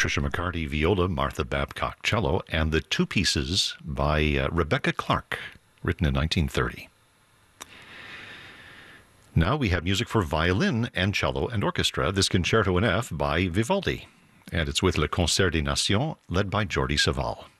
Patricia McCarty viola, Martha Babcock cello, and the two pieces by Rebecca Clark, written in 1930. Now we have music for violin and cello and orchestra, this Concerto in F by Vivaldi, and it's with Le Concert des Nations, led by Jordi Savall.